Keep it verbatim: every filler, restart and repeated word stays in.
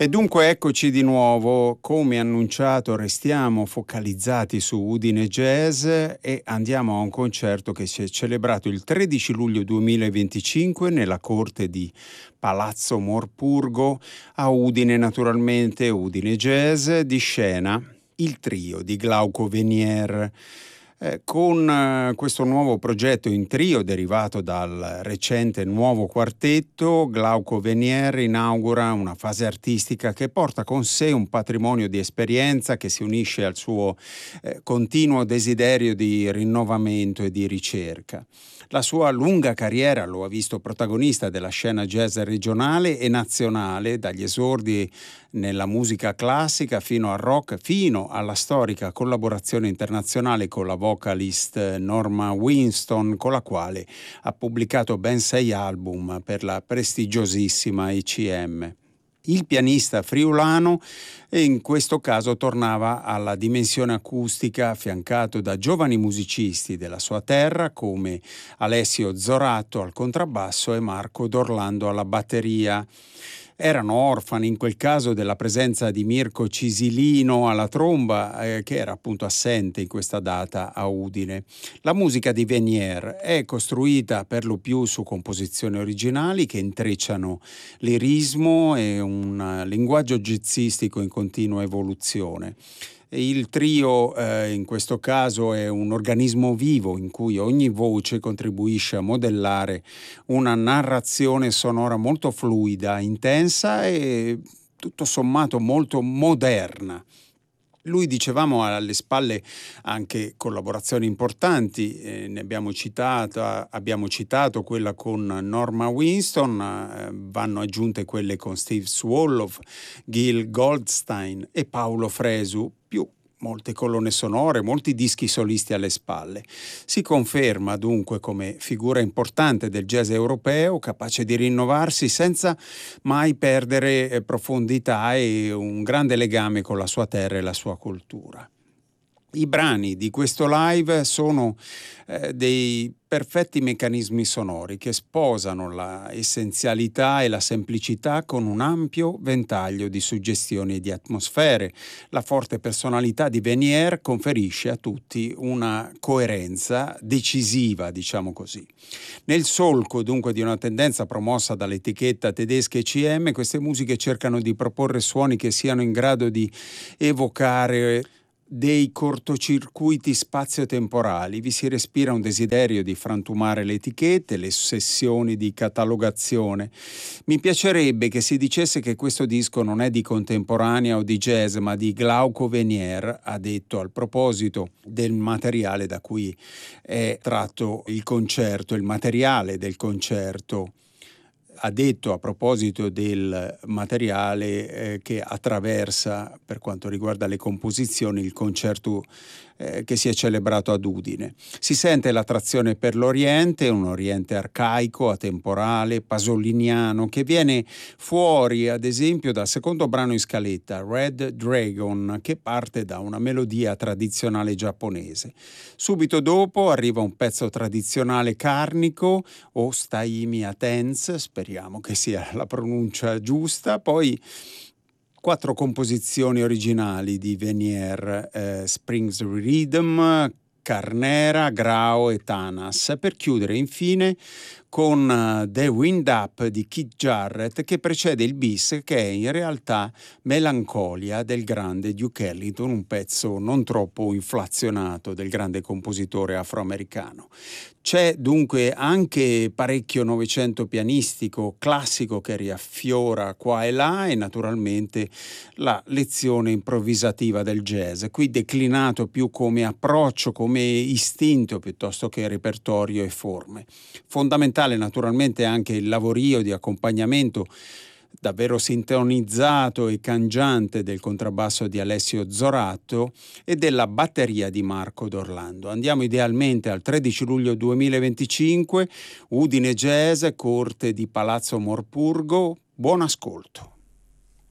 E dunque eccoci di nuovo, come annunciato restiamo focalizzati su Udine Jazz e andiamo a un concerto che si è celebrato il tredici luglio duemilaventicinque nella corte di Palazzo Morpurgo a Udine, naturalmente Udine Jazz, di scena il trio di Glauco Venier. Eh, con eh, questo nuovo progetto in trio derivato dal recente nuovo quartetto, Glauco Venier inaugura una fase artistica che porta con sé un patrimonio di esperienza che si unisce al suo eh, continuo desiderio di rinnovamento e di ricerca. La sua lunga carriera lo ha visto protagonista della scena jazz regionale e nazionale, dagli esordi nella musica classica fino al rock, fino alla storica collaborazione internazionale con la vocalist Norma Winston, con la quale ha pubblicato ben sei album per la prestigiosissima I C M. Il pianista friulano in questo caso tornava alla dimensione acustica affiancato da giovani musicisti della sua terra come Alessio Zoratto al contrabbasso e Marco D'Orlando alla batteria. Erano orfani in quel caso della presenza di Mirko Cisilino alla tromba, eh, che era appunto assente in questa data a Udine. La musica di Venier è costruita per lo più su composizioni originali che intrecciano lirismo e un linguaggio jazzistico in continua evoluzione. Il trio eh, in questo caso è un organismo vivo in cui ogni voce contribuisce a modellare una narrazione sonora molto fluida, intensa e tutto sommato molto moderna. Lui, dicevamo, ha alle spalle anche collaborazioni importanti, eh, ne abbiamo citato, abbiamo citato quella con Norma Winston, eh, vanno aggiunte quelle con Steve Swallow, Gil Goldstein e Paolo Fresu, più molte colonne sonore, molti dischi solisti alle spalle. Si conferma dunque come figura importante del jazz europeo, capace di rinnovarsi senza mai perdere profondità e un grande legame con la sua terra e la sua cultura. I brani di questo live sono eh, dei perfetti meccanismi sonori che sposano la essenzialità e la semplicità con un ampio ventaglio di suggestioni e di atmosfere. La forte personalità di Venier conferisce a tutti una coerenza decisiva, diciamo così. Nel solco dunque di una tendenza promossa dall'etichetta tedesca I C M, queste musiche cercano di proporre suoni che siano in grado di evocare dei cortocircuiti spazio-temporali. Vi si respira un desiderio di frantumare le etichette, le sessioni di catalogazione. Mi piacerebbe che si dicesse che questo disco non è di contemporanea o di jazz, ma di Glauco Venier, ha detto al proposito del materiale da cui è tratto il concerto, il materiale del concerto. Ha detto a proposito del materiale eh, che attraversa, per quanto riguarda le composizioni, il concerto eh, che si è celebrato ad Udine. Si sente l'attrazione per l'Oriente, un Oriente arcaico, atemporale, pasoliniano, che viene fuori, ad esempio, dal secondo brano in scaletta, Red Dragon, che parte da una melodia tradizionale giapponese. Subito dopo arriva un pezzo tradizionale carnico, o Staimi Atens, speriamo che sia la pronuncia giusta, poi quattro composizioni originali di Venier, eh, Springs Rhythm, Carnera, Grao e Tanas, per chiudere infine con uh, The Wind Up di Keith Jarrett, che precede il bis, che è in realtà Melancolia del grande Duke Ellington, un pezzo non troppo inflazionato del grande compositore afroamericano. C'è dunque anche parecchio novecento pianistico classico che riaffiora qua e là, e naturalmente la lezione improvvisativa del jazz, qui declinato più come approccio, come istinto piuttosto che repertorio e forme. Fondamentale naturalmente anche il lavorio di accompagnamento davvero sintonizzato e cangiante del contrabbasso di Alessio Zoratto e della batteria di Marco D'Orlando. Andiamo idealmente al tredici luglio duemilaventicinque, Udine Jazz, corte di Palazzo Morpurgo. Buon ascolto.